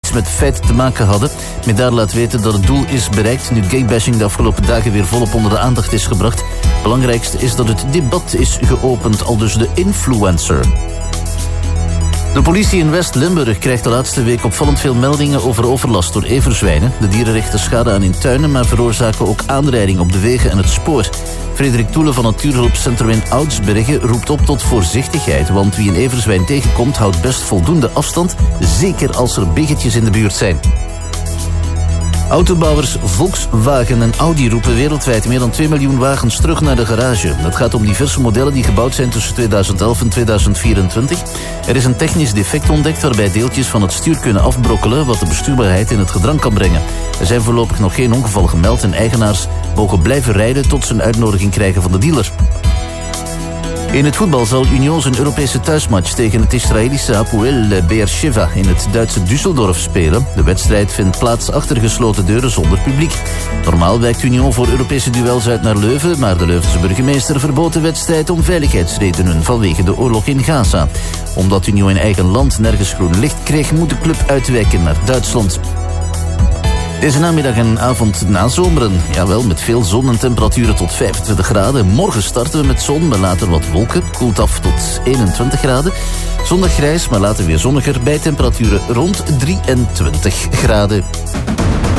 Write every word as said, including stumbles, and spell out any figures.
niets met feiten te maken hadden. Medaar laat weten dat het doel is bereikt nu gaybashing de afgelopen dagen weer volop onder de aandacht is gebracht. Het belangrijkste is dat het debat is geopend, aldus de influencer. De politie in West-Limburg krijgt de laatste week opvallend veel meldingen over overlast door everzwijnen. De dieren richten schade aan in tuinen, maar veroorzaken ook aanrijding op de wegen en het spoor. Frederik Toele van Natuurhulpcentrum in Oudsbergen roept op tot voorzichtigheid, want wie een everzwijn tegenkomt houdt best voldoende afstand, zeker als er biggetjes in de buurt zijn. Autobouwers Volkswagen en Audi roepen wereldwijd meer dan twee miljoen wagens terug naar de garage. Het gaat om diverse modellen die gebouwd zijn tussen tweeduizend elf en tweeduizend vierentwintig. Er is een technisch defect ontdekt waarbij deeltjes van het stuur kunnen afbrokkelen, wat de bestuurbaarheid in het gedrang kan brengen. Er zijn voorlopig nog geen ongevallen gemeld en eigenaars mogen blijven rijden tot ze een uitnodiging krijgen van de dealer. In het voetbal zal Union zijn Europese thuismatch tegen het Israëlische Hapoel Beersheva in het Duitse Düsseldorf spelen. De wedstrijd vindt plaats achter gesloten deuren zonder publiek. Normaal wijkt Union voor Europese duels uit naar Leuven, maar de Leuvense burgemeester verbood de wedstrijd om veiligheidsredenen vanwege de oorlog in Gaza. Omdat Union in eigen land nergens groen licht kreeg, moet de club uitwijken naar Duitsland. Deze namiddag en avond nazomeren. Jawel, met veel zon en temperaturen tot vijfentwintig graden. Morgen starten we met zon, maar later wat wolken. Koelt af tot eenentwintig graden. Zondag grijs, maar later weer zonniger bij temperaturen rond drieëntwintig graden.